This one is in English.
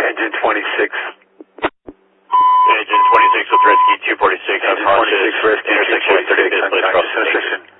Engine 26. Engine 26 with Rescue 246. Engine 26 Rescue intersection 246 30 on conscious intersection.